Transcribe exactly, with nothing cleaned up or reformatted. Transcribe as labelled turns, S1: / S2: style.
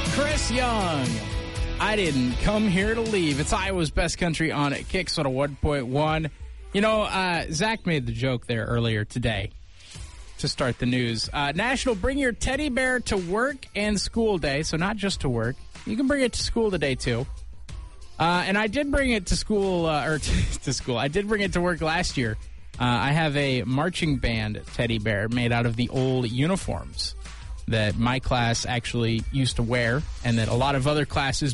S1: Chris Young. I didn't come here to leave. It's Iowa's best country on Kicks on a one point one. You know, uh, Zach made the joke there earlier today to start the news. Uh, National Bring Your Teddy Bear to Work and School Day. So not just to work. You can bring it to school today, too. Uh, and I did bring it to school, uh, or to, to school. I did bring it to work last year. Uh, I have a marching band teddy bear made out of the old uniforms that my class actually used to wear and that a lot of other classes